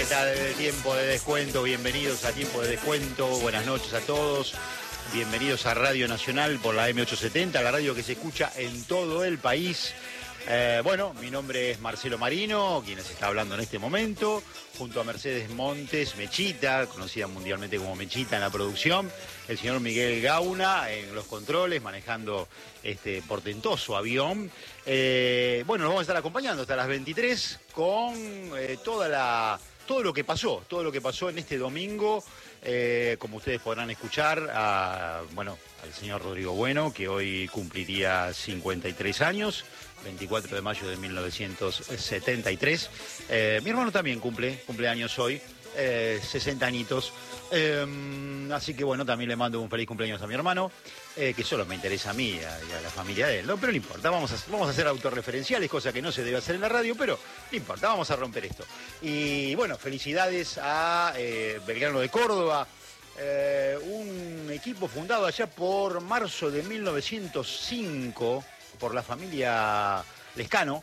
tal? Tiempo de descuento, bienvenidos a Tiempo de Descuento, buenas noches a todos, bienvenidos a Radio Nacional por la M870, la radio que se escucha en todo el país. Bueno, mi nombre es Marcelo Marino, quien les está hablando en este momento, junto a Mercedes Montes, Mechita, conocida mundialmente como Mechita en la producción, el señor Miguel Gauna en los controles, manejando este portentoso avión. Bueno, nos vamos a estar acompañando hasta las 23 con todo lo que pasó en este domingo. Como ustedes podrán escuchar, al señor Rodrigo Bueno, que hoy cumpliría 53 años, 24 de mayo de 1973. Mi hermano también cumple años hoy, 60 añitos. Así que bueno, también le mando un feliz cumpleaños a mi hermano, que solo me interesa a mí y a la familia de él, ¿no? Pero no importa, vamos a hacer autorreferenciales, cosa que no se debe hacer en la radio, pero no importa, vamos a romper esto. Y bueno, felicidades a Belgrano de Córdoba, un equipo fundado allá por marzo de 1905 por la familia Lescano,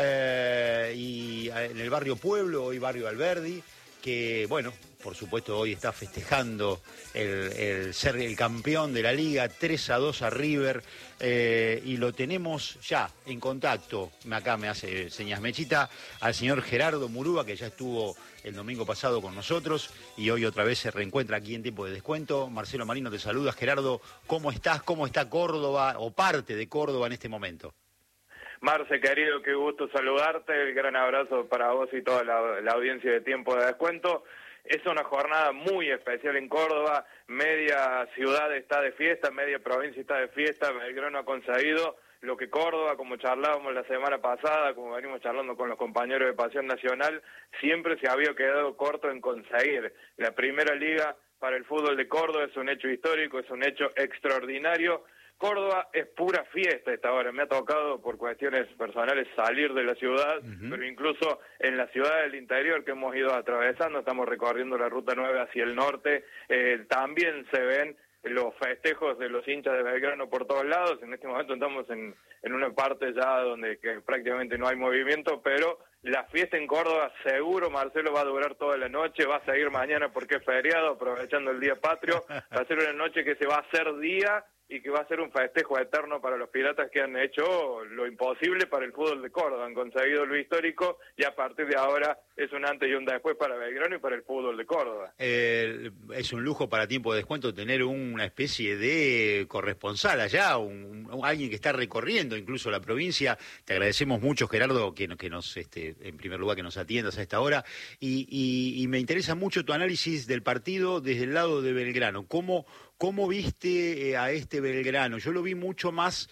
y en el barrio Pueblo, hoy barrio Alberdi, que bueno, por supuesto hoy está festejando el ser el campeón de la liga, 3-2 a River, y lo tenemos ya en contacto, acá me hace señas Mechita, al señor Gerardo Murúa, que ya estuvo el domingo pasado con nosotros y hoy otra vez se reencuentra aquí en Tiempo de Descuento. Marcelo Marino te saluda. Gerardo, ¿cómo estás? ¿Cómo está Córdoba o parte de Córdoba en este momento? Marce, querido, qué gusto saludarte, el gran abrazo para vos y toda la audiencia de Tiempo de Descuento. Es una jornada muy especial en Córdoba, media ciudad está de fiesta, media provincia está de fiesta, Belgrano ha conseguido lo que Córdoba, como charlábamos la semana pasada, como venimos charlando con los compañeros de Pasión Nacional, siempre se había quedado corto en conseguir. La primera liga para el fútbol de Córdoba es un hecho histórico, es un hecho extraordinario. Córdoba es pura fiesta esta hora, me ha tocado por cuestiones personales salir de la ciudad, pero incluso en la ciudad del interior que hemos ido atravesando, estamos recorriendo la Ruta 9 hacia el norte, también se ven los festejos de los hinchas de Belgrano por todos lados. En este momento estamos en una parte ya donde que prácticamente no hay movimiento, pero la fiesta en Córdoba seguro, Marcelo, va a durar toda la noche, va a seguir mañana porque es feriado, aprovechando el Día Patrio, va a ser una noche que se va a hacer día y que va a ser un festejo eterno para los piratas que han hecho lo imposible para el fútbol de Córdoba, han conseguido lo histórico y a partir de ahora es un antes y un después para Belgrano y para el fútbol de Córdoba. Es un lujo para Tiempo de Descuento tener una especie de corresponsal allá, alguien que está recorriendo incluso la provincia. Te agradecemos mucho, Gerardo, que nos en primer lugar que nos atiendas a esta hora y me interesa mucho tu análisis del partido desde el lado de Belgrano. ¿Cómo viste a este Belgrano? Yo lo vi mucho más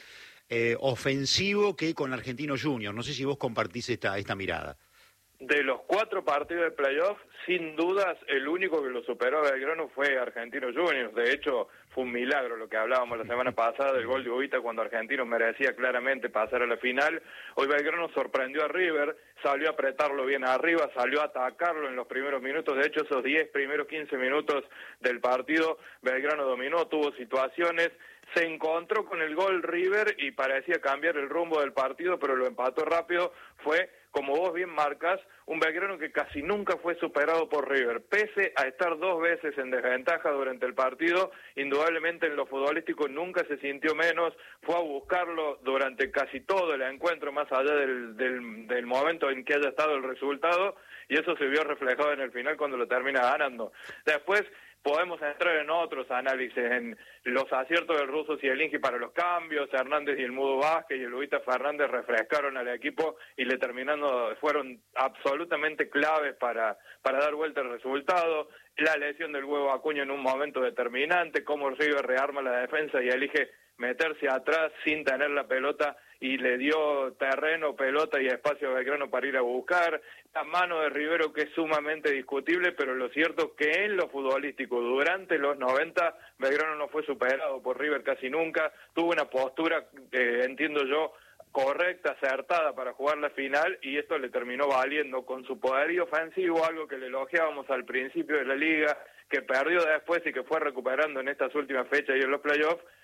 ofensivo que con Argentino Juniors. No sé si vos compartís esta mirada. De los 4 partidos de playoff, sin dudas, el único que lo superó a Belgrano fue Argentino Juniors. De hecho, fue un milagro lo que hablábamos la semana pasada del gol de Ubita cuando Argentino merecía claramente pasar a la final. Hoy Belgrano sorprendió a River, salió a apretarlo bien arriba, salió a atacarlo en los primeros minutos. De hecho, esos 15 minutos del partido, Belgrano dominó, tuvo situaciones, se encontró con el gol River y parecía cambiar el rumbo del partido, pero lo empató rápido. Fue, como vos bien marcas, un Belgrano que casi nunca fue superado por River. Pese a estar 2 veces en desventaja durante el partido, indudablemente en lo futbolístico nunca se sintió menos, fue a buscarlo durante casi todo el encuentro, más allá del momento en que haya estado el resultado, y eso se vio reflejado en el final cuando lo termina ganando. Después podemos entrar en otros análisis, en los aciertos del Ruso Zielinski para los cambios, Hernández y el Mudo Vázquez y el Ubita Fernández refrescaron al equipo y fueron absolutamente claves para dar vuelta al resultado. La lesión del Huevo Acuña en un momento determinante, cómo River rearma la defensa y elige meterse atrás sin tener la pelota y le dio terreno, pelota y espacio a Belgrano para ir a buscar. La mano de Rivero que es sumamente discutible, pero lo cierto es que en lo futbolístico durante los 90 Belgrano no fue superado por River casi nunca, tuvo una postura, entiendo yo, correcta, acertada para jugar la final y esto le terminó valiendo con su poderío ofensivo, algo que le elogiábamos al principio de la liga, que perdió después y que fue recuperando en estas últimas fechas y en los playoffs.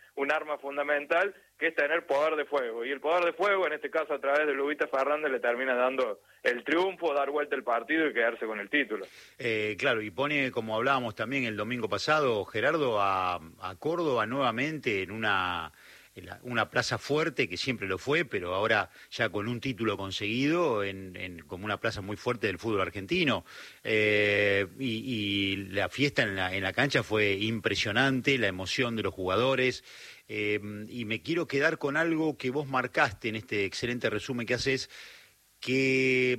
un arma fundamental, que es tener poder de fuego. Y el poder de fuego, en este caso a través de Lubita Fernández, le termina dando el triunfo, dar vuelta el partido y quedarse con el título. Claro, y pone, como hablábamos también el domingo pasado, Gerardo, a Córdoba nuevamente en una plaza fuerte, que siempre lo fue, pero ahora ya con un título conseguido, como una plaza muy fuerte del fútbol argentino. Y la fiesta en la cancha fue impresionante, la emoción de los jugadores. Y me quiero quedar con algo que vos marcaste en este excelente resumen que haces, que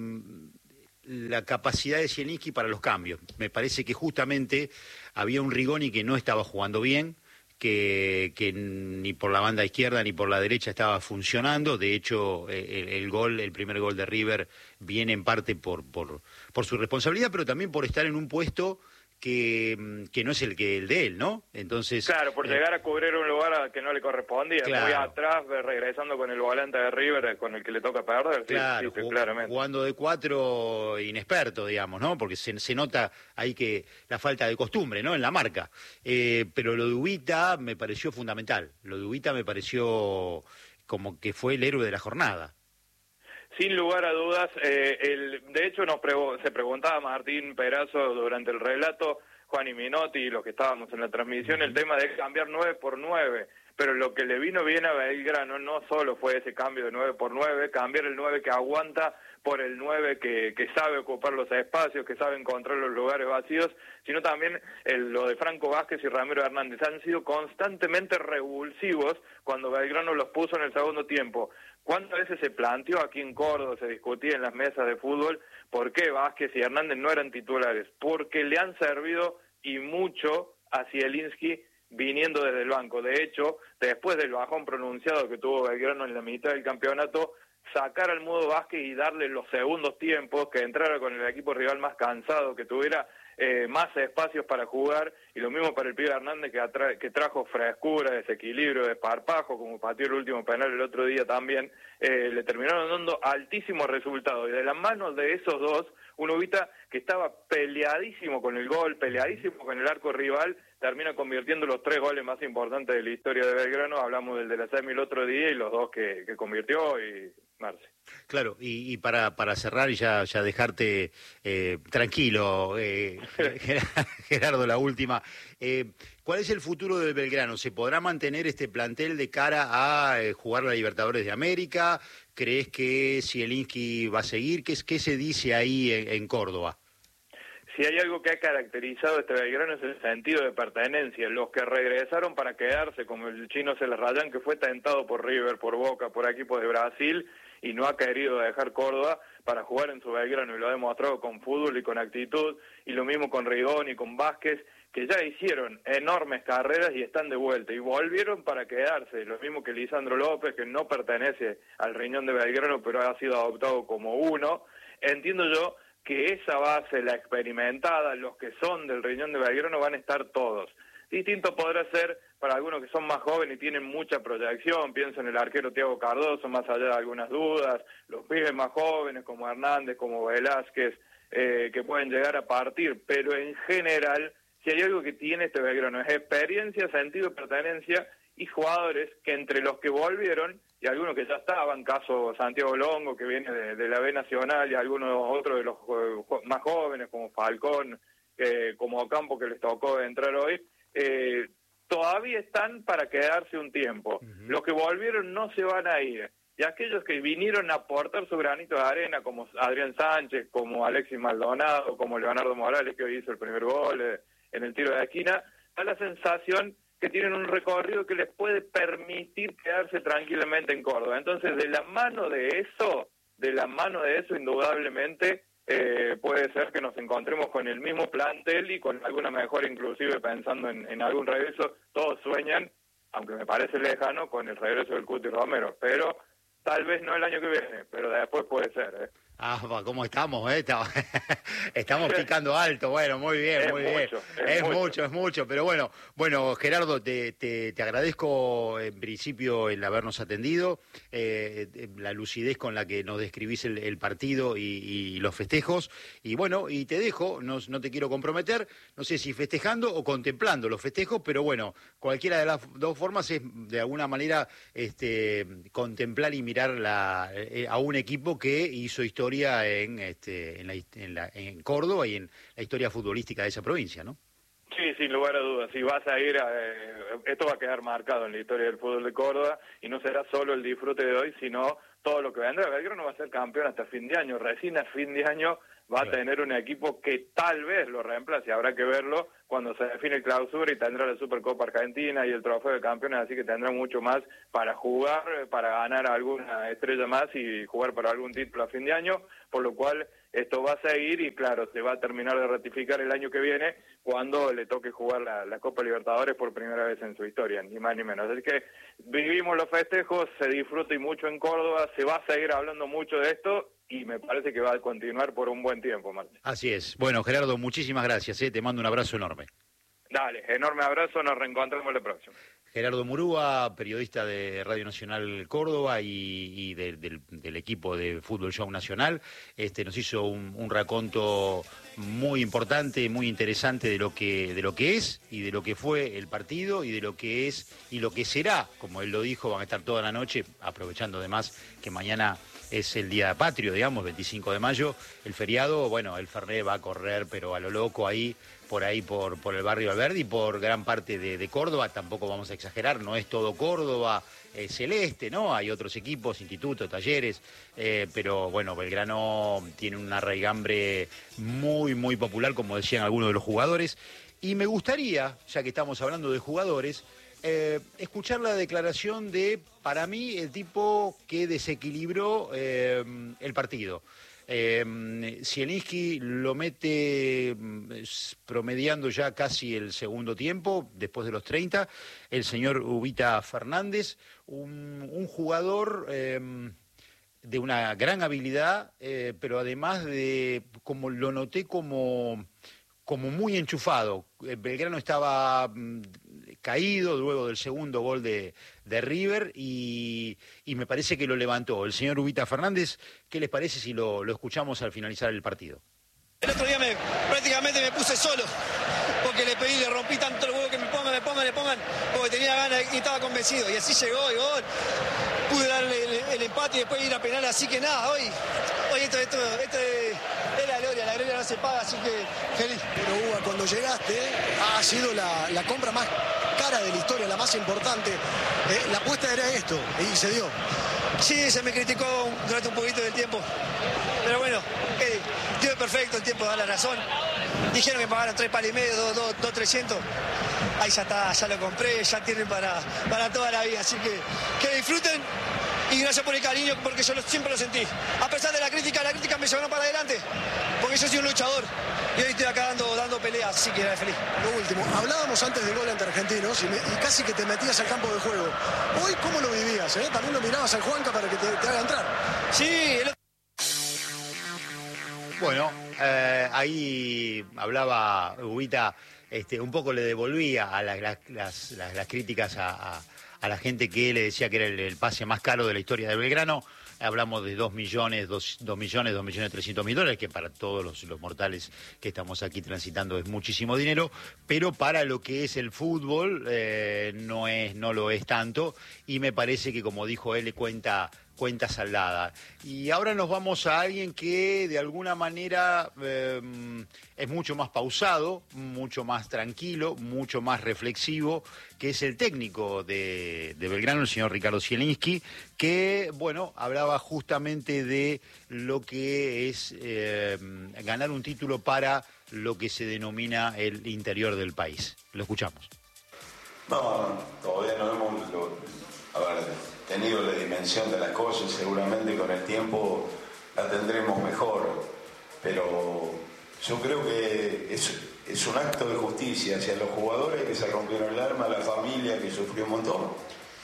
la capacidad de Zielinski para los cambios. Me parece que justamente había un Rigoni que no estaba jugando bien, que ni por la banda izquierda ni por la derecha estaba funcionando. De hecho, el primer gol de River viene en parte por su responsabilidad, pero también por estar en un puesto que no es el de él, ¿no? Entonces, claro, por llegar a cubrir un lugar que no le correspondía, claro, muy atrás, regresando con el volante de River, con el que le toca perder, claro, sí, claramente. Jugando de 4 inexperto, digamos, ¿no? Porque se nota ahí que la falta de costumbre, ¿no? En la marca. Pero lo de Ubita me pareció fundamental. Lo de Ubita me pareció como que fue el héroe de la jornada. Sin lugar a dudas, de hecho se preguntaba Martín Perazo durante el relato, Juan y Minotti y los que estábamos en la transmisión, el tema de cambiar 9 por 9, pero lo que le vino bien a Belgrano no solo fue ese cambio de 9 por 9, cambiar el 9 que aguanta por el 9 que sabe ocupar los espacios, que sabe encontrar los lugares vacíos, sino también lo de Franco Vázquez y Ramiro Hernández. Han sido constantemente revulsivos cuando Belgrano los puso en el segundo tiempo. ¿Cuántas veces se planteó aquí en Córdoba, se discutía en las mesas de fútbol, por qué Vázquez y Hernández no eran titulares? Porque le han servido y mucho a Zielinski viniendo desde el banco. De hecho, después del bajón pronunciado que tuvo Belgrano en la mitad del campeonato, sacar al Mudo Vázquez y darle los segundos tiempos, que entrara con el equipo rival más cansado, que tuviera más espacios para jugar, y lo mismo para el pibe Hernández, que trajo frescura, desequilibrio, desparpajo, como pateó el último penal el otro día también, le terminaron dando altísimos resultados, y de las manos de esos dos, un Ubita que estaba peleadísimo con el gol, peleadísimo con el arco rival, termina convirtiendo los 3 goles más importantes de la historia de Belgrano. Hablamos del de la semi el otro día y los 2 que convirtió, y Marce. Claro, y para cerrar y ya dejarte tranquilo, Gerardo, la última. ¿Cuál es el futuro del Belgrano? ¿Se podrá mantener este plantel de cara a jugar la Libertadores de América? ¿Crees que Zielinski va a seguir? ¿Qué se dice ahí en Córdoba? Si hay algo que ha caracterizado este Belgrano es el sentido de pertenencia. Los que regresaron para quedarse, como el chino Celarrayán, que fue tentado por River, por Boca, por equipos de Brasil, y no ha querido dejar Córdoba para jugar en su Belgrano, y lo ha demostrado con fútbol y con actitud, y lo mismo con Rigoni y con Vázquez, que ya hicieron enormes carreras y están de vuelta, y volvieron para quedarse, lo mismo que Lisandro López, que no pertenece al riñón de Belgrano, pero ha sido adoptado como uno. Entiendo yo que esa base, la experimentada, los que son del riñón de Belgrano van a estar todos. Distinto podrá ser para algunos que son más jóvenes y tienen mucha proyección, pienso en el arquero Thiago Cardoso, más allá de algunas dudas, los pibes más jóvenes como Hernández, como Velázquez, que pueden llegar a partir, pero en general, si hay algo que tiene este Belgrano es experiencia, sentido de pertenencia y jugadores que entre los que volvieron y algunos que ya estaban, caso Santiago Longo, que viene de la B Nacional, y algunos otros de los más jóvenes, como Falcón, como Ocampo, que les tocó entrar hoy, todavía están para quedarse un tiempo. Los que volvieron no se van a ir. Y aquellos que vinieron a aportar su granito de arena, como Adrián Sánchez, como Alexis Maldonado, como Leonardo Morales, que hoy hizo el primer gol en el tiro de esquina, da la sensación que tienen un recorrido que les puede permitir quedarse tranquilamente en Córdoba. Entonces, de la mano de eso, indudablemente, puede ser que nos encontremos con el mismo plantel y con alguna mejora, inclusive pensando en algún regreso. Todos sueñan, aunque me parece lejano, con el regreso del Cuti Romero, pero tal vez no el año que viene, pero después puede ser. ¿Cómo estamos? Estamos picando alto, bueno, muy bien, muy bien. Es mucho, pero bueno, Gerardo, te agradezco en principio el habernos atendido, la lucidez con la que nos describís el partido y los festejos, y bueno, y te dejo, no te quiero comprometer, no sé si festejando o contemplando los festejos, pero bueno, cualquiera de las dos formas es de alguna manera contemplar y mirar a un equipo que hizo historia en Córdoba y en la historia futbolística de esa provincia, ¿no? Sí, sin lugar a dudas. Si vas a ir, esto va a quedar marcado en la historia del fútbol de Córdoba y no será solo el disfrute de hoy, sino todo lo que vendrá. Belgrano va a ser campeón hasta fin de año. Recién a fin de año va a tener un equipo que tal vez lo reemplace. Habrá que verlo cuando se define el clausura y tendrá la Supercopa Argentina y el trofeo de campeones, así que tendrá mucho más para jugar, para ganar alguna estrella más y jugar para algún título a fin de año, por lo cual esto va a seguir y claro, se va a terminar de ratificar el año que viene cuando le toque jugar la Copa Libertadores por primera vez en su historia, ni más ni menos. Así que vivimos los festejos, se disfruta y mucho en Córdoba, se va a seguir hablando mucho de esto y me parece que va a continuar por un buen tiempo, Martín. Así es. Bueno, Gerardo, muchísimas gracias. Te mando un abrazo enorme. Dale, enorme abrazo, nos reencontramos la próxima. Gerardo Murúa, periodista de Radio Nacional Córdoba y del equipo de Fútbol Show Nacional, nos hizo un raconto muy importante, muy interesante de lo que es y de lo que fue el partido y de lo que es y lo que será, como él lo dijo, van a estar toda la noche, aprovechando además que mañana es el día patrio, digamos, 25 de mayo, el feriado, bueno, el Fernet va a correr, pero a lo loco por el barrio Alberdi y por gran parte de Córdoba, tampoco vamos a exagerar, no es todo Córdoba celeste, ¿no? Hay otros equipos, institutos, talleres, pero bueno, Belgrano tiene una raigambre muy, muy popular, como decían algunos de los jugadores, y me gustaría, ya que estamos hablando de jugadores, escuchar la declaración de, para mí, el tipo que desequilibró el partido. Zielinski lo mete promediando ya casi el segundo tiempo, después de los 30, el señor Ubita Fernández, un jugador de una gran habilidad, pero además como lo noté como muy enchufado. Belgrano estaba caído luego del segundo gol de River y me parece que lo levantó. El señor Ubita Fernández, ¿qué les parece si lo escuchamos al finalizar el partido? El otro día prácticamente me puse solo, porque le pedí, le rompí tanto el huevo que me pongan, porque tenía ganas y estaba convencido. Y así llegó, y gol. Pude darle el empate y después ir a penal, así que nada, hoy esto es la gloria no se paga, así que feliz. Pero Uva, cuando llegaste, ha sido la compra más cara de la historia, la más importante. La apuesta era esto, y se dio. Sí, se me criticó durante un poquito del tiempo, pero bueno, Dios es perfecto, el tiempo da la razón. Dijeron que pagaron 3 palos y medio, 2.300. Ahí ya está, ya lo compré, ya tienen para toda la vida, así que disfruten. Y gracias por el cariño, porque yo siempre lo sentí. A pesar de la crítica me llevaron para adelante, porque yo soy un luchador. Y hoy estoy acá dando peleas, así que era feliz. Lo último, hablábamos antes del gol ante Argentinos y casi que te metías al campo de juego. Hoy, ¿cómo lo vivías? También lo mirabas al Juanca para que te haga entrar. Sí. Bueno, ahí hablaba Ubita, un poco le devolvía a las críticas a la gente que le decía que era el pase más caro de la historia de Belgrano. Hablamos de 2.300.000 dólares, que para todos los mortales que estamos aquí transitando es muchísimo dinero, pero para lo que es el fútbol no lo es tanto, y me parece que, como dijo él, cuenta saldada. Y ahora nos vamos a alguien que de alguna manera es mucho más pausado, mucho más tranquilo, mucho más reflexivo, que es el técnico de Belgrano, el señor Ricardo Zielinski, que, bueno, hablaba justamente de lo que es ganar un título para lo que se denomina el interior del país. Lo escuchamos. No, todavía no hemos tenido la dimensión de las cosas, seguramente con el tiempo la tendremos mejor, pero yo creo que es un acto de justicia hacia los jugadores que se rompieron el alma, la familia que sufrió un montón,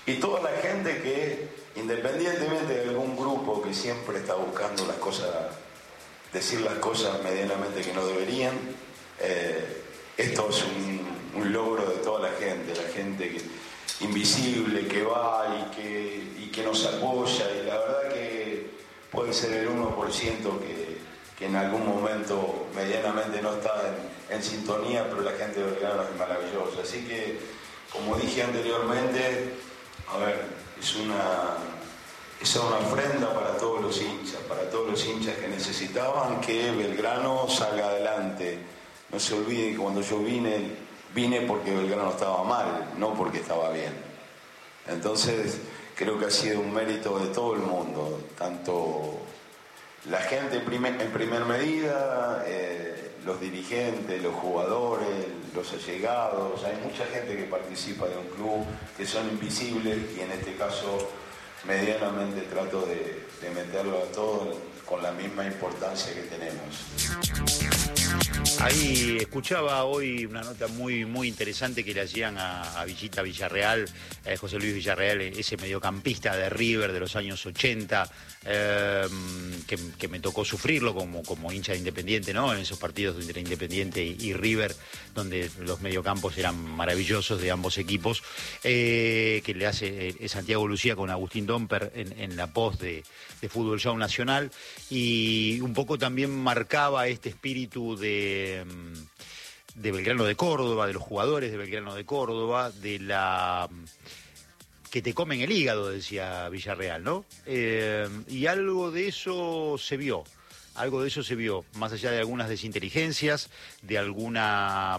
Y toda la gente que, independientemente de algún grupo que siempre está buscando las cosas, decir las cosas medianamente que no deberían, esto es un logro de toda la gente invisible que va y que nos apoya, y la verdad que puede ser el 1% que en algún momento medianamente no está en sintonía, pero la gente de Belgrano es maravillosa. Así que, como dije anteriormente, a ver, es una ofrenda para todos los hinchas que necesitaban que Belgrano salga adelante. No se olviden que cuando yo vine porque Belgrano estaba mal, no porque estaba bien. Entonces, creo que ha sido un mérito de todo el mundo, tanto la gente en primer medida, los dirigentes, los jugadores, los allegados. Hay mucha gente que participa de un club que son invisibles, y en este caso medianamente trato de meterlo a todos con la misma importancia que tenemos. Ahí escuchaba hoy una nota muy interesante que le hacían a Villita Villarreal, José Luis Villarreal, ese mediocampista de River de los años 80, que me tocó sufrirlo como hincha de Independiente, ¿no? En esos partidos entre Independiente y River, donde los mediocampos eran maravillosos de ambos equipos, que le hace Santiago Lucía con Agustín Domper en la post de Fútbol Show Nacional, y un poco también marcaba este espíritu de Belgrano de Córdoba, de los jugadores de Belgrano de Córdoba, de la que te comen el hígado, decía Villarreal, ¿no? Y algo de eso se vio. Más allá de algunas desinteligencias, de alguna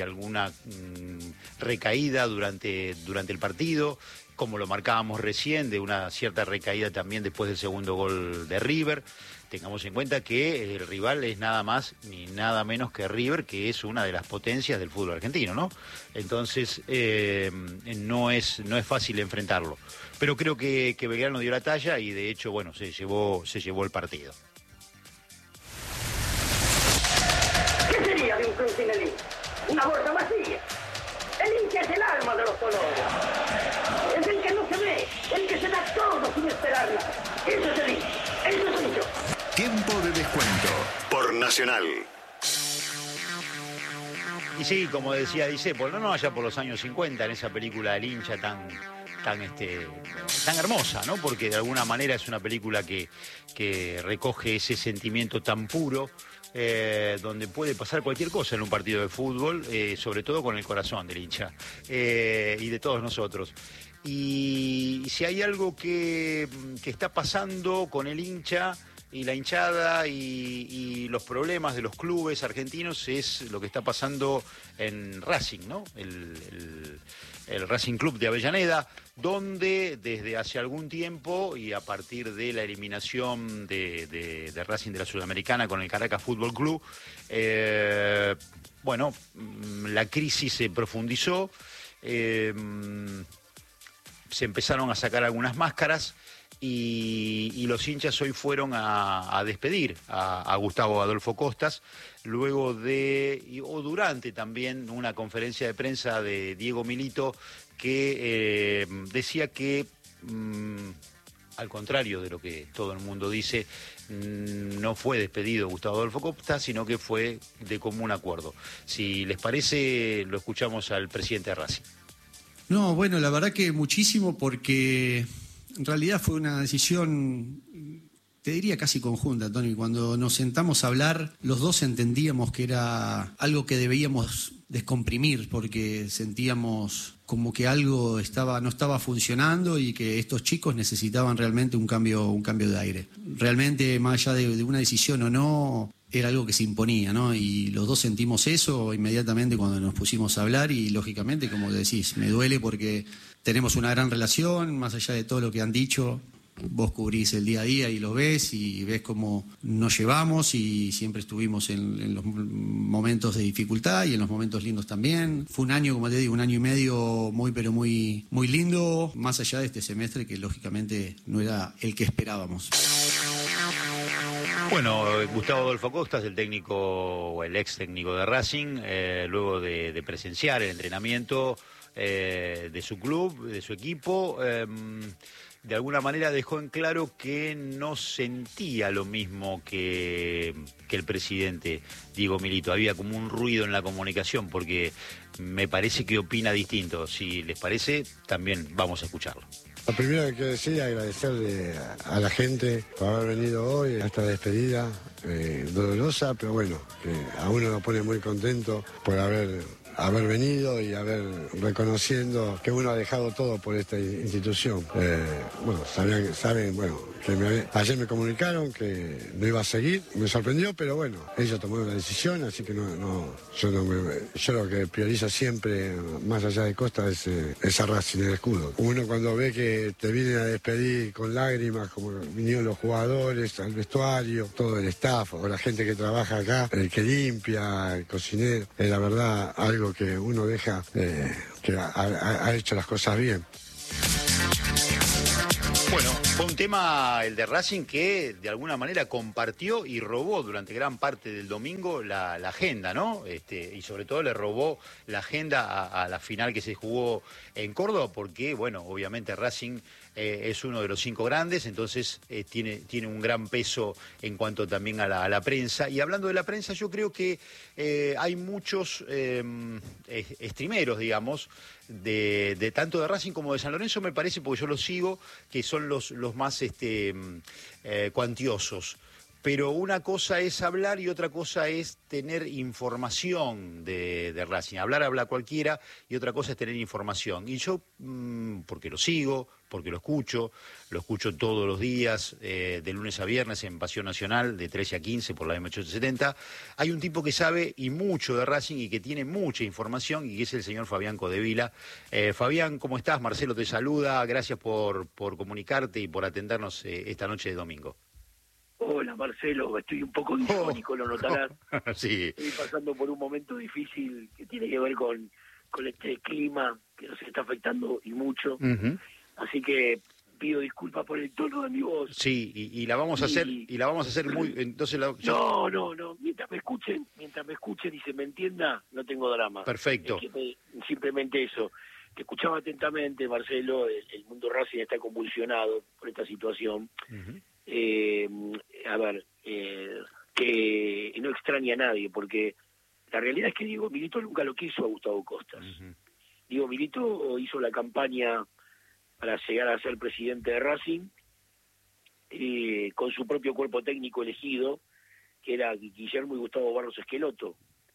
recaída durante el partido, como lo marcábamos recién, de una cierta recaída también después del segundo gol de River. Tengamos en cuenta que el rival es nada más ni nada menos que River, que es una de las potencias del fútbol argentino, ¿no? Entonces, no es fácil enfrentarlo. Pero creo que Belgrano dio la talla y, de hecho, bueno, se llevó el partido. ¿Qué sería de un club sin el hincha? Una bolsa vacía. El hincha es el alma de los colores. Es el que no se ve, el que se da todo sin esperar nada. Eso es el hincha. Eso soy yo. Tiempo de descuento por Nacional. Y sí, como decía Discépolo, no allá por los años 50, en esa película del hincha tan hermosa, ¿no? Porque de alguna manera es una película que recoge ese sentimiento tan puro, donde puede pasar cualquier cosa en un partido de fútbol, sobre todo con el corazón del hincha y de todos nosotros. Y si hay algo que está pasando con el hincha y la hinchada y los problemas de los clubes argentinos, es lo que está pasando en Racing, ¿no? El Racing Club de Avellaneda, donde desde hace algún tiempo, y a partir de la eliminación de Racing de la Sudamericana con el Caracas Fútbol Club, la crisis se profundizó, se empezaron a sacar algunas máscaras, y los hinchas hoy fueron a despedir a Gustavo Adolfo Costas, luego durante también una conferencia de prensa de Diego Milito, que decía que, al contrario de lo que todo el mundo dice, no fue despedido Gustavo Adolfo Costas, sino que fue de común acuerdo. Si les parece, lo escuchamos al presidente de Racing. No, bueno, la verdad que muchísimo, porque en realidad fue una decisión, te diría casi conjunta, Tony. Cuando nos sentamos a hablar, los dos entendíamos que era algo que debíamos descomprimir, porque sentíamos como que algo no estaba funcionando y que estos chicos necesitaban realmente un cambio de aire. Realmente, más allá de una decisión o no, era algo que se imponía, ¿no? Y los dos sentimos eso inmediatamente cuando nos pusimos a hablar, y lógicamente, como decís, me duele porque tenemos una gran relación, más allá de todo lo que han dicho. Vos cubrís el día a día y lo ves, y ves cómo nos llevamos, y siempre estuvimos en los momentos de dificultad y en los momentos lindos también. Fue un año, como te digo, un año y medio pero muy lindo, más allá de este semestre que lógicamente no era el que esperábamos. Bueno, Gustavo Adolfo Costas, el técnico o el ex técnico de Racing, luego de presenciar el entrenamiento, de su club, de su equipo, de alguna manera dejó en claro que no sentía lo mismo que el presidente Diego Milito. Había como un ruido en la comunicación, porque me parece que opina distinto. Si les parece, también vamos a escucharlo. Lo primero que quiero decir es agradecerle a la gente por haber venido hoy a esta despedida dolorosa, pero bueno, que a uno lo pone muy contento por haber venido y haber reconociendo que uno ha dejado todo por esta institución. Bueno, saben, que ayer me comunicaron que no iba a seguir, me sorprendió, pero bueno, ellos tomaron la decisión, así que yo lo que priorizo siempre, más allá de Costa, es a Racing, el escudo. Uno cuando ve que te vienen a despedir con lágrimas, como vinieron los jugadores, al vestuario, todo el staff, o la gente que trabaja acá, el que limpia, el cocinero, es la verdad algo que uno deja que ha hecho las cosas bien. Bueno, fue un tema, el de Racing, que de alguna manera compartió y robó durante gran parte del domingo la agenda, ¿no? Y sobre todo le robó la agenda a la final que se jugó en Córdoba, porque, bueno, obviamente Racing es uno de los 5 grandes, entonces tiene un gran peso en cuanto también a la prensa. Y hablando de la prensa, yo creo que hay muchos streameros, digamos, de tanto de Racing como de San Lorenzo, me parece, porque yo los sigo, que son los más cuantiosos. Pero una cosa es hablar y otra cosa es tener información de Racing. Habla cualquiera, y otra cosa es tener información. Y yo, porque lo sigo, porque lo escucho todos los días, de lunes a viernes en Pasión Nacional, de 13 a 15 por la M870, hay un tipo que sabe y mucho de Racing y que tiene mucha información, y que es el señor Fabián Codevila. Fabián, ¿cómo estás? Marcelo te saluda, gracias por comunicarte y por atendernos esta noche de domingo. Hola Marcelo, estoy un poco disfónico, lo notarás. Sí. Estoy pasando por un momento difícil que tiene que ver con este clima que nos está afectando y mucho. Uh-huh. Así que pido disculpas por el tono de mi voz. Sí, y la vamos a hacer, muy... Entonces No, mientras me escuchen y se me entienda, no tengo drama. Perfecto. Simplemente eso. Te escuchaba atentamente, Marcelo, el mundo Racing está convulsionado por esta situación. Uh-huh. Que no extraña a nadie, porque la realidad es que Diego Milito nunca lo quiso a Gustavo Costas. Uh-huh. Diego Milito hizo la campaña para llegar a ser presidente de Racing con su propio cuerpo técnico elegido, que era Guillermo y Gustavo Barros Esqueloto.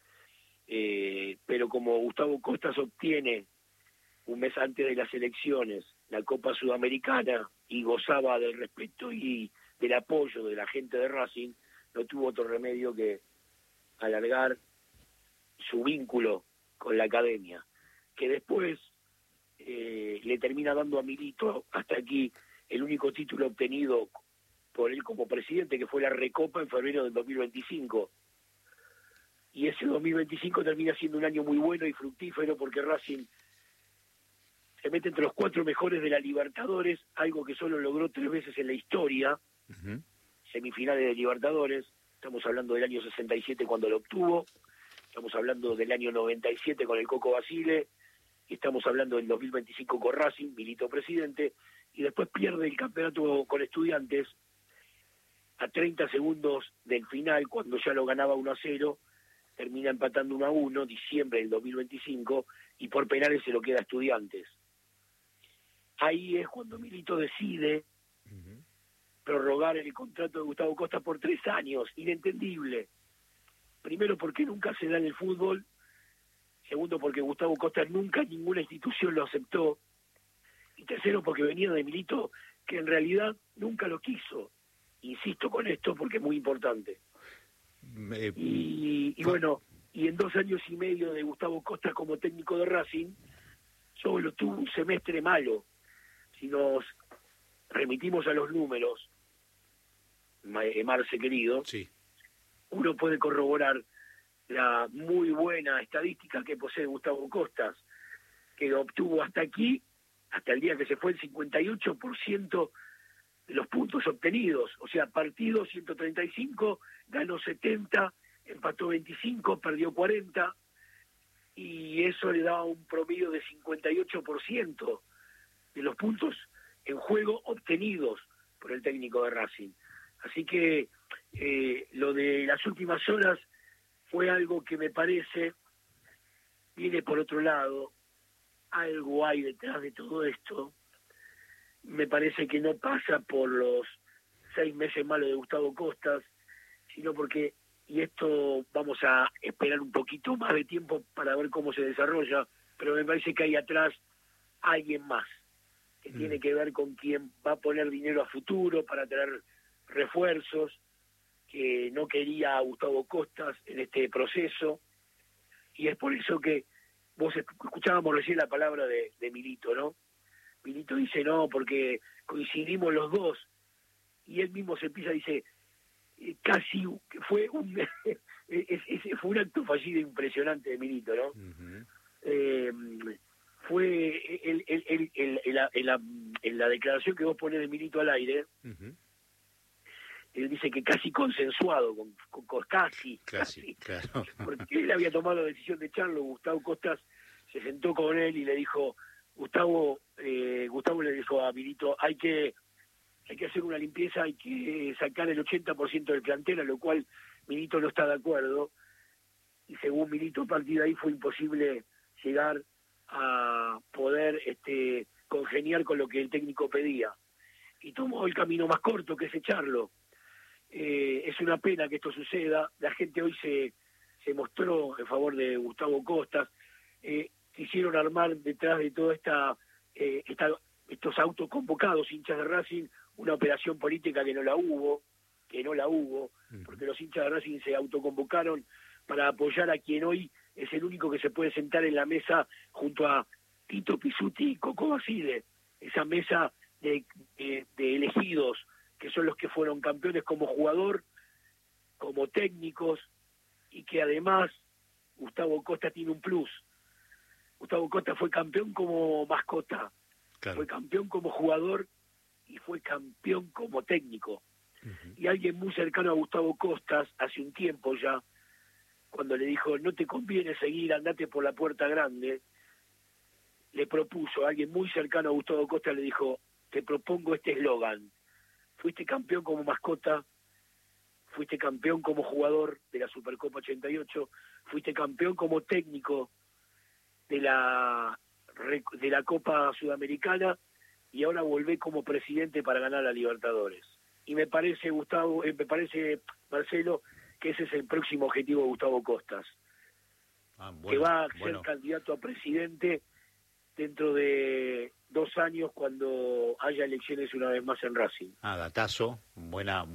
Pero como Gustavo Costas obtiene un mes antes de las elecciones la Copa Sudamericana y gozaba del respeto y del apoyo de la gente de Racing, no tuvo otro remedio que alargar su vínculo con la academia, que después le termina dando a Milito hasta aquí el único título obtenido por él como presidente, que fue la Recopa en febrero del 2025. Y ese 2025 termina siendo un año muy bueno y fructífero, porque Racing se mete entre los 4 mejores de la Libertadores, algo que solo logró 3 veces en la historia. Uh-huh. Semifinales de Libertadores, estamos hablando del año 67 cuando lo obtuvo, estamos hablando del año 97 con el Coco Basile, y estamos hablando del 2025 con Racing, Milito presidente, y después pierde el campeonato con Estudiantes a 30 segundos del final, cuando ya lo ganaba 1-0, termina empatando 1-1, diciembre del 2025, y por penales se lo queda a Estudiantes. Ahí es cuando Milito decide prorrogar el contrato de Gustavo Costa por 3 años, inentendible. Primero, porque nunca se da en el fútbol. Segundo, porque Gustavo Costa nunca en ninguna institución lo aceptó. Y tercero, porque venía de Milito, que en realidad nunca lo quiso. Insisto con esto porque es muy importante. Y bueno, y en 2 años y medio de Gustavo Costa como técnico de Racing, solo tuvo un semestre malo. Si nos remitimos a los números, Marce querido, sí, uno puede corroborar la muy buena estadística que posee Gustavo Costas, que obtuvo hasta aquí, hasta el día que se fue, el 58% de los puntos obtenidos. O sea, partido 135, ganó 70, empató 25, perdió 40. y eso le daba un promedio de 58% de los puntos en juego obtenidos por el técnico de Racing. Así que lo de las últimas horas fue algo que me parece viene por otro lado, algo hay detrás de todo esto. Me parece que no pasa por los 6 meses malos de Gustavo Costas, sino porque, y esto vamos a esperar un poquito más de tiempo para ver cómo se desarrolla, pero me parece que hay atrás alguien más, que tiene que ver con quien va a poner dinero a futuro para traer refuerzos, que no quería a Gustavo Costas en este proceso, y es por eso que vos escuchábamos recién la palabra de Milito, ¿no? Milito dice no, porque coincidimos los dos, y él mismo se empieza, dice, casi fue un fue un acto fallido impresionante de Milito, ¿no? Fue en la declaración que vos ponés de Milito al aire, él dice que casi consensuado con casi, claro. porque él había tomado la decisión de echarlo. Gustavo Costas se sentó con él y le dijo, Gustavo le dijo a Milito, hay que hacer una limpieza, hay que sacar el 80% del plantel, a lo cual Milito no está de acuerdo, y según Milito, a partir de ahí fue imposible llegar a poder congeniar con lo que el técnico pedía, y tomó el camino más corto, que es echarlo. Es una pena que esto suceda. La gente hoy se mostró en favor de Gustavo Costas, quisieron armar detrás de toda estos autoconvocados hinchas de Racing una operación política que no la hubo, porque los hinchas de Racing se autoconvocaron para apoyar a quien hoy es el único que se puede sentar en la mesa junto a Tito Pizzuti y Coco Basile, esa mesa de elegidos, que son los que fueron campeones como jugador, como técnicos, y que además Gustavo Costa tiene un plus. Gustavo Costa fue campeón como mascota, claro. Fue campeón como jugador y fue campeón como técnico. Y alguien muy cercano a Gustavo Costas, hace un tiempo ya, cuando le dijo, no te conviene seguir, andate por la puerta grande, le propuso, alguien muy cercano a Gustavo Costas le dijo, te propongo este eslogan: fuiste campeón como mascota, fuiste campeón como jugador de la Supercopa 88, fuiste campeón como técnico de la Copa Sudamericana, y ahora volvé como presidente para ganar la Libertadores. Y me parece, Marcelo, que ese es el próximo objetivo de Gustavo Costas, que va a ser candidato a presidente dentro de 2 años, cuando haya elecciones una vez más en Racing. Datazo, buena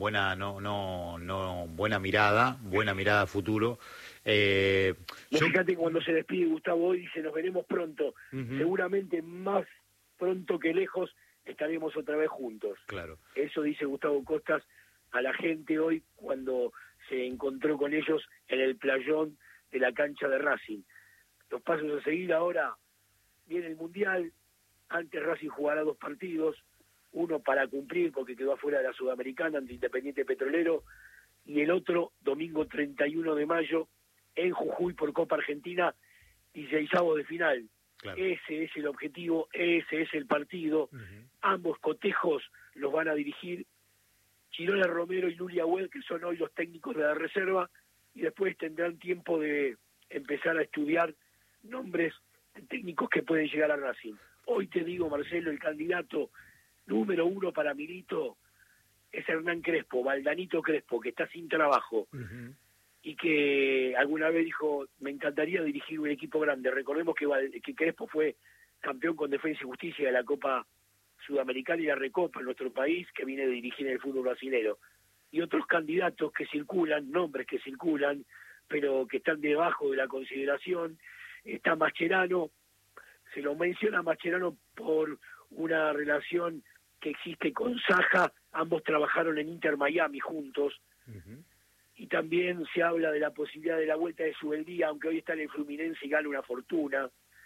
mirada a futuro. Fíjate, cuando se despide Gustavo hoy, dice, nos veremos pronto. Seguramente más pronto que lejos estaremos otra vez juntos. Claro. Eso dice Gustavo Costas a la gente hoy cuando se encontró con ellos en el playón de la cancha de Racing. Los pasos a seguir ahora: viene el Mundial. Antes Racing jugará 2 partidos, uno para cumplir porque quedó afuera de la Sudamericana ante Independiente Petrolero, y el otro domingo 31 de mayo en Jujuy por Copa Argentina, 16avos de final. Claro. Ese es el objetivo, ese es el partido. Ambos cotejos los van a dirigir Chirola Romero y Lulia Huel, que son hoy los técnicos de la reserva, y después tendrán tiempo de empezar a estudiar nombres de técnicos que pueden llegar a Racing. Hoy te digo, Marcelo, el candidato número 1 para Milito es Hernán Crespo, Valdanito Crespo, que está sin trabajo, y que alguna vez dijo, me encantaría dirigir un equipo grande. Recordemos que Crespo fue campeón con Defensa y Justicia de la Copa Sudamericana y la Recopa en nuestro país, que viene de dirigir el fútbol brasileño. Y otros candidatos que circulan, nombres que circulan, pero que están debajo de la consideración. Está Mascherano, se lo menciona Mascherano por una relación que existe con Saja, ambos trabajaron en Inter Miami juntos, y también se habla de la posibilidad de la vuelta de Subeldía, aunque hoy está en el Fluminense y gana una fortuna,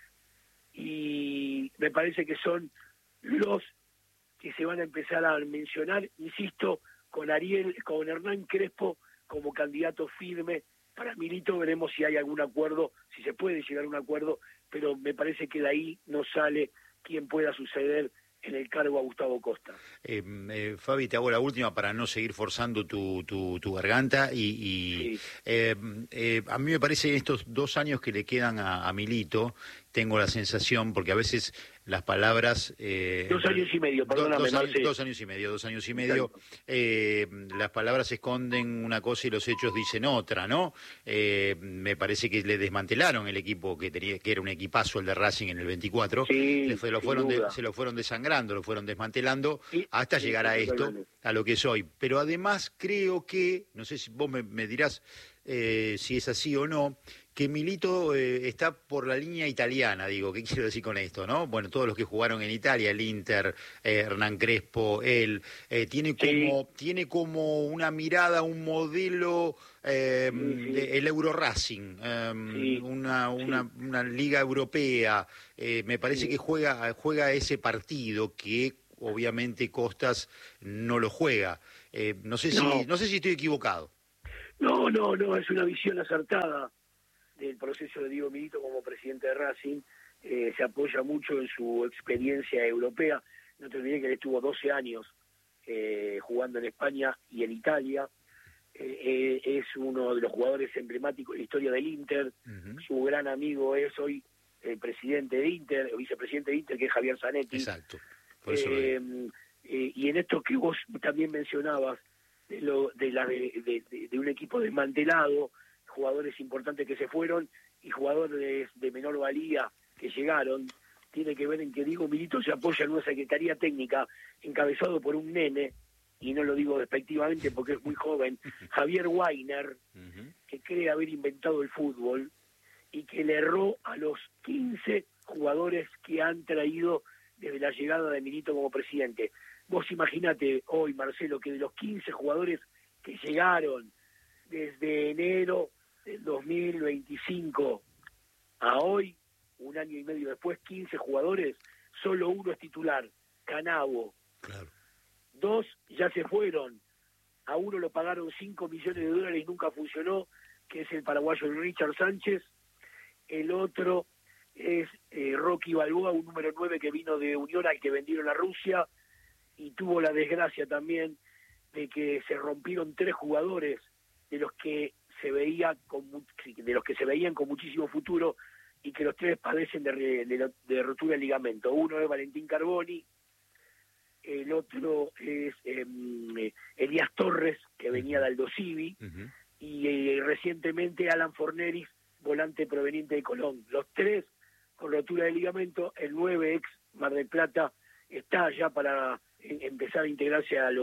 y me parece que son los que se van a empezar a mencionar, insisto, con Hernán Crespo como candidato firme para Milito veremos si hay algún acuerdo, si se puede llegar a un acuerdo, pero me parece que de ahí no sale quién pueda suceder en el cargo a Gustavo Costa. Fabi, te hago la última para no seguir forzando tu garganta y a mí me parece en estos 2 años que le quedan a Milito, tengo la sensación, porque a veces las palabras... 2 años y medio, perdóname, 2 años y medio, las palabras esconden una cosa y los hechos dicen otra, ¿no? Me parece que le desmantelaron el equipo que era un equipazo, el de Racing en el 24, sí, se lo fueron desangrando, lo fueron desmantelando, hasta llegar a esto, a lo que es hoy. Pero además creo que, no sé si vos me dirás si es así o no, que Milito está por la línea italiana, digo, ¿qué quiero decir con esto, no? Bueno, todos los que jugaron en Italia, el Inter, Hernán Crespo, él, tiene como una mirada, un modelo, el Euro Racing, una liga europea, me parece que juega ese partido que obviamente Costas no lo juega. No sé si estoy equivocado. No, es una visión acertada del proceso de Diego Milito como presidente de Racing. Se apoya mucho en su experiencia europea. No te olvides que él estuvo 12 años jugando en España y en Italia. Es uno de los jugadores emblemáticos de la historia del Inter. Su gran amigo es hoy el presidente de Inter, el vicepresidente de Inter, que es Javier Zanetti. Exacto. Por eso y en esto que vos también mencionabas, de un equipo desmantelado, jugadores importantes que se fueron y jugadores de menor valía que llegaron, tiene que ver en que Diego Milito se apoya en una secretaría técnica encabezado por un nene, y no lo digo despectivamente porque es muy joven, Javier Weiner, que cree haber inventado el fútbol y que le erró a los 15 jugadores que han traído desde la llegada de Milito como presidente. Vos imaginate hoy, Marcelo, que de los 15 jugadores que llegaron desde enero del 2025 a hoy, 1 año y medio después, 15 jugadores, solo uno es titular, Canavo. Claro. 2 ya se fueron, a uno lo pagaron $5 millones y nunca funcionó, que es el paraguayo Richard Sánchez. El otro es Rocky Balboa, un número 9 que vino de Unión, al que vendieron a Rusia, y tuvo la desgracia también de que se rompieron 3 jugadores de los que se veían con muchísimo futuro, y que los 3 padecen de rotura de ligamento. Uno es Valentín Carboni, el otro es Elías Torres, que venía de Aldo Civi, y recientemente Alan Forneris, volante proveniente de Colón. Los 3 con rotura de ligamento. El 9, ex Mar del Plata, está ya para empezar a integrarse a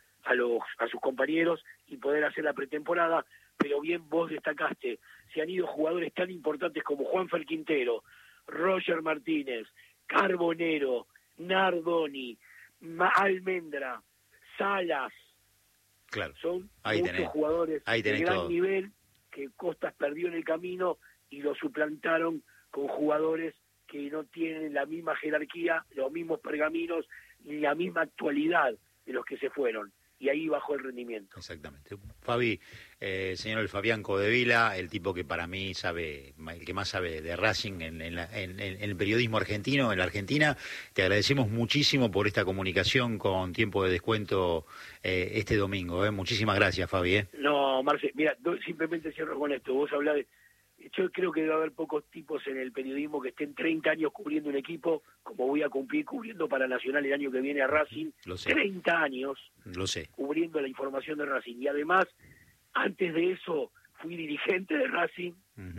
sus compañeros y poder hacer la pretemporada. Pero bien vos destacaste, se han ido jugadores tan importantes como Juanfer Quintero, Roger Martínez, Carbonero, Nardoni, Almendra, Salas. Claro. Son Ahí muchos tenés. jugadores Ahí de tenés gran todo. nivel que Costas perdió en el camino y lo suplantaron con jugadores que no tienen la misma jerarquía, los mismos pergaminos ni la misma actualidad de los que se fueron. Y ahí bajó el rendimiento. Exactamente. Fabi, señor el Fabián Codevila, el tipo que para mí sabe, el que más sabe de Racing en el periodismo argentino, en la Argentina, te agradecemos muchísimo por esta comunicación con Tiempo de Descuento este domingo. Muchísimas gracias, Fabi. No, Marce, mira, simplemente cierro con esto. Vos hablás de... Yo creo que debe haber pocos tipos en el periodismo que estén 30 años cubriendo un equipo, como voy a cumplir cubriendo para Nacional el año que viene a Racing. Lo sé. 30 años Lo sé. cubriendo la información de Racing. Y además, antes de eso, fui dirigente de Racing,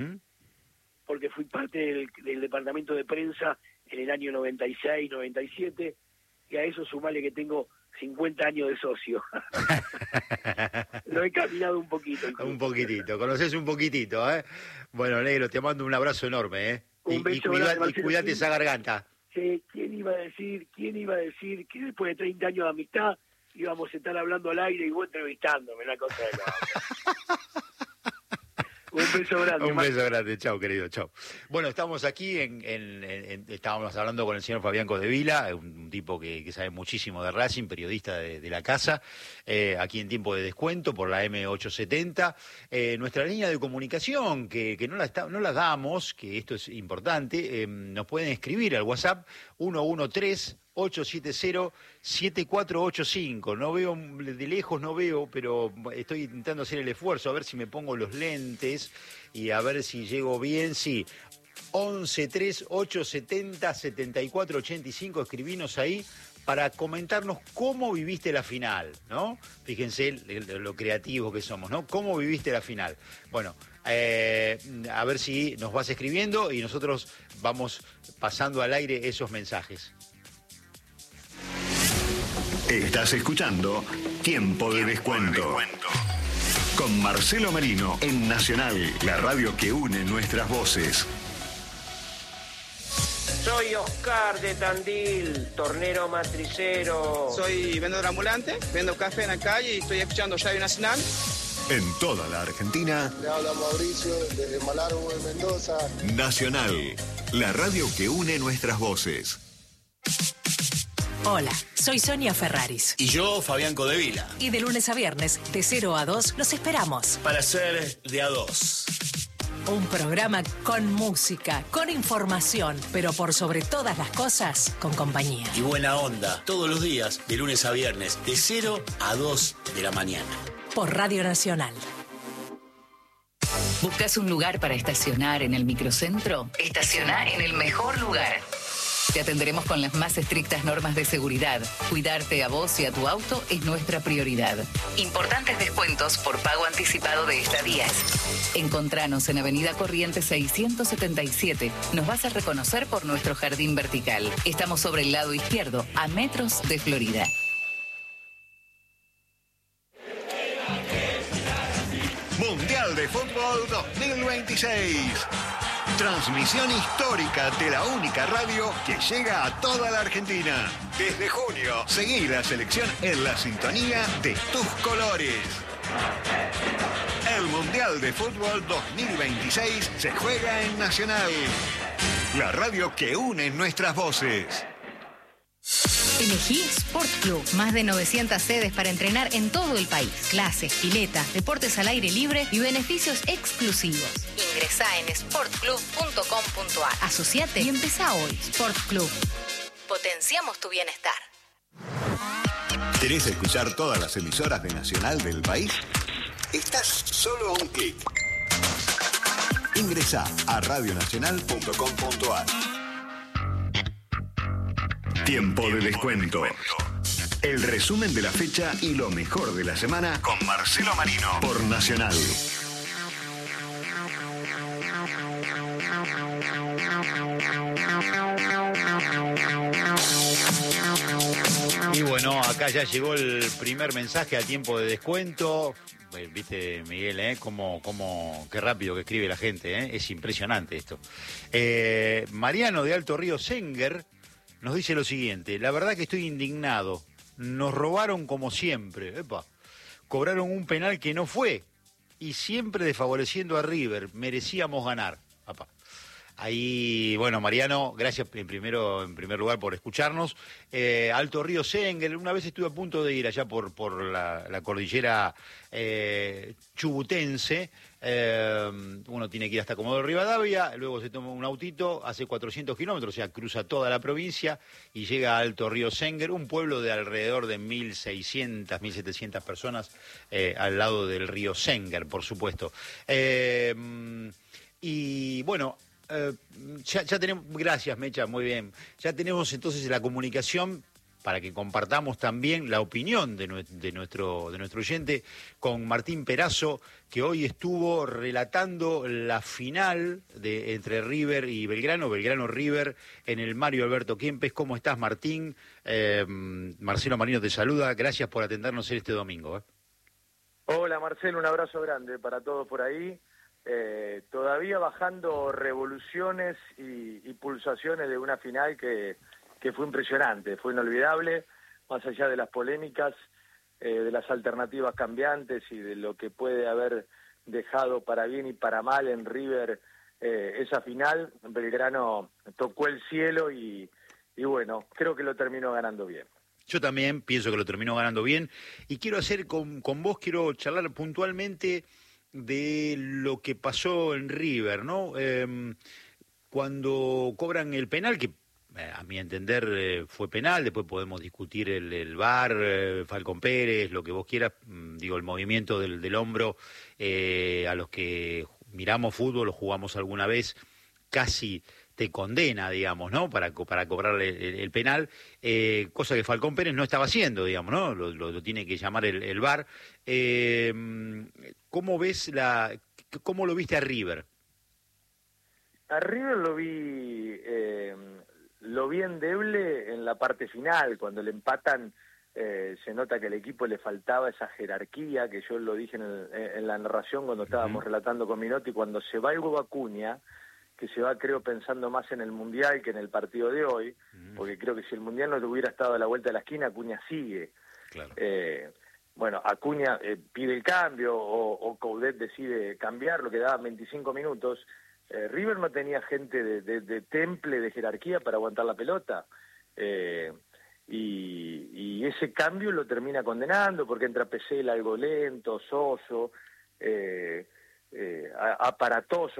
porque fui parte del departamento de prensa en el año 96, 97, y a eso sumale que tengo 50 años de socio. Lo he caminado un poquito. Incluso. Un poquitito, conoces un poquitito, ¿eh? Bueno, negro, te mando un abrazo enorme, ¿eh? Un beso grande, y cuídate esa garganta. Sí, ¿quién iba a decir que después de 30 años de amistad íbamos a estar hablando al aire y vos entrevistándome, una cosa de la otra? Un beso grande. Un beso grande, chao querido, chao. Bueno, estamos aquí, estábamos hablando con el señor Fabián Codevila, un tipo que sabe muchísimo de Racing, periodista de la casa, aquí en Tiempo de Descuento por la M870. Nuestra línea de comunicación, que no la damos, que esto es importante, nos pueden escribir al WhatsApp 113-870-7485. No veo, de lejos no veo, pero estoy intentando hacer el esfuerzo, a ver si me pongo los lentes y a ver si llego bien. Sí, 113-870-7485, escribinos ahí para comentarnos cómo viviste la final, ¿no? Fíjense lo creativos que somos, ¿no? ¿Cómo viviste la final? Bueno, a ver si nos vas escribiendo y nosotros vamos pasando al aire esos mensajes. Estás escuchando Tiempo de Descuento. Con Marcelo Marino en Nacional, la radio que une nuestras voces. Soy Oscar de Tandil, tornero matricero. Soy vendedor ambulante, vendo café en la calle y estoy escuchando Radio Nacional. En toda la Argentina. Le habla Mauricio desde Malargüe, Mendoza. Nacional, la radio que une nuestras voces. Hola, soy Sonia Ferraris. Y yo, Fabián Codevila. Y de lunes a viernes, de 0 a 2, los esperamos. Para ser de a 2. Un programa con música, con información, pero por sobre todas las cosas, con compañía. Y buena onda, todos los días, de lunes a viernes, de 0 a 2 de la mañana. Por Radio Nacional. ¿Buscas un lugar para estacionar en el microcentro? Estaciona en el mejor lugar. Te atenderemos con las más estrictas normas de seguridad. Cuidarte a vos y a tu auto es nuestra prioridad. Importantes descuentos por pago anticipado de estadías. Encontranos en Avenida Corrientes 677. Nos vas a reconocer por nuestro jardín vertical. Estamos sobre el lado izquierdo, a metros de Florida. Mundial de Fútbol 2026. Transmisión histórica de la única radio que llega a toda la Argentina. Desde junio, seguí la selección en la sintonía de tus colores. El Mundial de Fútbol 2026 se juega en Nacional. La radio que une nuestras voces. Elegí Sport Club. Más de 900 sedes para entrenar en todo el país. Clases, piletas, deportes al aire libre y beneficios exclusivos. Ingresá en sportclub.com.ar. Asociate y empezá hoy. Sport Club. Potenciamos tu bienestar. ¿Querés escuchar todas las emisoras de Nacional del país? Estás solo a un clic. Ingresá a radionacional.com.ar. Tiempo de Descuento. El resumen de la fecha y lo mejor de la semana con Marcelo Marino por Nacional. Y bueno, acá ya llegó el primer mensaje a Tiempo de Descuento. Viste, Miguel, qué rápido que escribe la gente, es impresionante esto. Mariano de Alto Río Senger nos dice lo siguiente: la verdad que estoy indignado. Nos robaron como siempre. Cobraron un penal que no fue. Y siempre desfavoreciendo a River. Merecíamos ganar. Ahí, bueno, Mariano, gracias en primer lugar por escucharnos. Alto Río Senger, una vez estuve a punto de ir allá por la cordillera chubutense. Uno tiene que ir hasta Comodoro Rivadavia, luego se toma un autito, hace 400 kilómetros, o sea, cruza toda la provincia y llega a Alto Río Senger, un pueblo de alrededor de 1.600, 1.700 personas al lado del río Senger, por supuesto. Y bueno, ya tenemos, gracias Mecha, muy bien, ya tenemos entonces la comunicación para que compartamos también la opinión de nuestro oyente con Martín Perazo, que hoy estuvo relatando la final entre River y Belgrano-River en el Mario Alberto Kempes. ¿Cómo estás, Martín? Marcelo Marino te saluda, gracias por atendernos este domingo. Hola Marcelo, un abrazo grande para todos por ahí. Todavía bajando revoluciones y pulsaciones de una final que fue impresionante, fue inolvidable, más allá de las polémicas, de las alternativas cambiantes y de lo que puede haber dejado para bien y para mal en River esa final. Belgrano tocó el cielo y bueno, creo que lo terminó ganando bien. Yo también pienso que lo terminó ganando bien y quiero hacer con vos, quiero charlar puntualmente de lo que pasó en River, ¿no? Cuando cobran el penal, que a mi entender fue penal, después podemos discutir el VAR, Falcón Pérez, lo que vos quieras, digo, el movimiento del hombro, a los que miramos fútbol o jugamos alguna vez, casi te condena, digamos, ¿no? Para cobrar el penal, cosa que Falcón Pérez no estaba haciendo, digamos, ¿no? Lo tiene que llamar el VAR. ¿Cómo ves cómo lo viste a River? A River lo vi endeble en la parte final, cuando le empatan. Se nota que al equipo le faltaba esa jerarquía, que yo lo dije en la narración cuando estábamos relatando con Minotti, cuando se va el huevo Acuña, que se va, creo, pensando más en el Mundial que en el partido de hoy, porque creo que si el Mundial no le hubiera estado a la vuelta de la esquina, Acuña sigue. Claro. Bueno, Acuña pide el cambio, o Coudet decide cambiar, lo que daban 25 minutos. River no tenía gente de temple, de jerarquía para aguantar la pelota. Y ese cambio lo termina condenando, porque entra Pesela algo lento, soso, aparatoso.